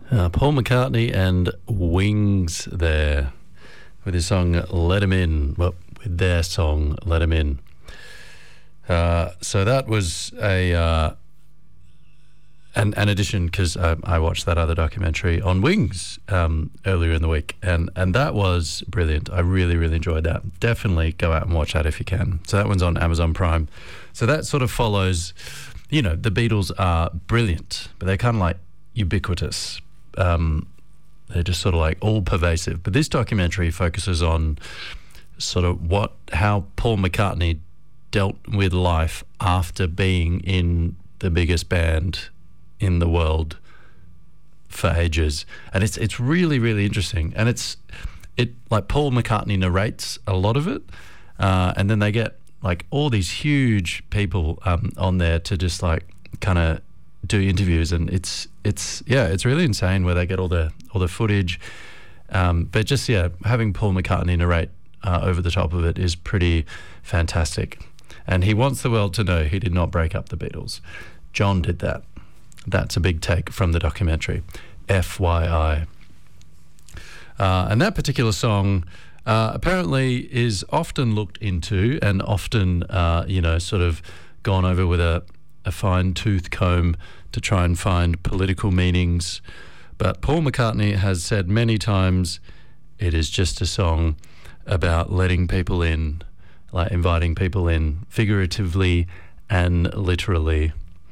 Paul McCartney and Wings there with his song Let 'Em In. Well, with their song Let 'Em In. So that was an addition, because I watched that other documentary on Wings earlier in the week, and that was brilliant. I really, really enjoyed that. Definitely go out and watch that if you can. So that one's on Amazon Prime. So that sort of follows, the Beatles are brilliant, but they're kind of like ubiquitous. They're just sort of like all pervasive. But this documentary focuses on sort of how Paul McCartney dealt with life after being in the biggest band in the world for ages. And it's really, really interesting. And it like Paul McCartney narrates a lot of it, and then they get like all these huge people on there to just like kind of do interviews, and it's really insane where they get all the footage, but just having Paul McCartney narrate over the top of it is pretty fantastic. And he wants the world to know he did not break up the Beatles. John did that. That's a big take from the documentary, FYI. And that particular song apparently is often looked into and often sort of gone over with a fine-tooth comb to try and find political meanings. But Paul McCartney has said many times it is just a song about letting people in, like inviting people in figuratively and literally.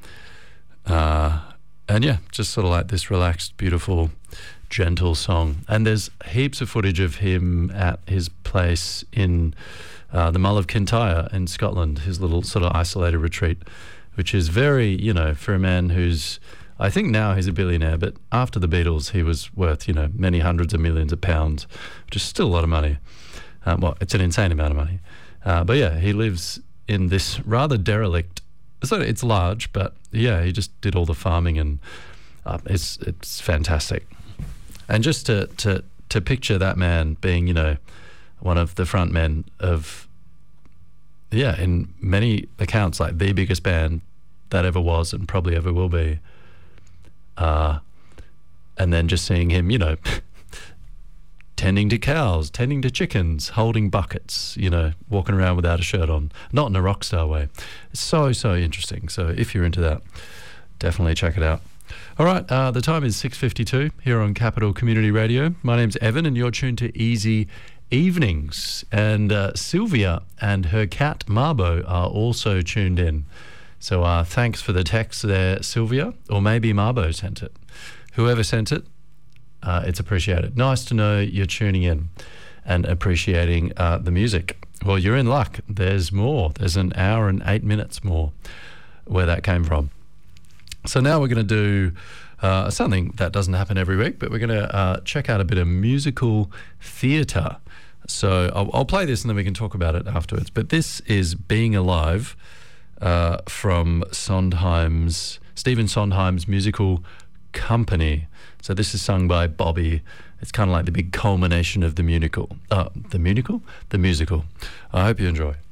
And just sort of like this relaxed, beautiful, gentle song. And there's heaps of footage of him at his place in the Mull of Kintyre in Scotland, his little sort of isolated retreat, which is very, for a man who's, I think now he's a billionaire, but after the Beatles, he was worth, many hundreds of millions of pounds, which is still a lot of money. It's an insane amount of money. But he lives in this rather derelict, so it's large, but he just did all the farming, and it's fantastic. And just to picture that man being, one of the front men of, in many accounts, like the biggest band that ever was and probably ever will be. And then just seeing him, tending to cows, tending to chickens, holding buckets, walking around without a shirt on, not in a rock star way. It's so, so interesting. So if you're into that, definitely check it out. All right, the time is 6:52 here on Capital Community Radio. My name's Evan, and you're tuned to Easy Evenings. And Sylvia and her cat Marbo are also tuned in. So thanks for the text there, Sylvia, or maybe Marbo sent it. Whoever sent it, it's appreciated. Nice to know you're tuning in and appreciating the music. Well, you're in luck. There's more. There's an hour and 8 minutes more where that came from. So now we're going to do something that doesn't happen every week, but we're going to check out a bit of musical theatre. So I'll play this and then we can talk about it afterwards. But this is Being Alive from Stephen Sondheim's musical Company. So this is sung by Bobby. It's kind of like the big culmination of the musical. The musical? The musical. I hope you enjoy.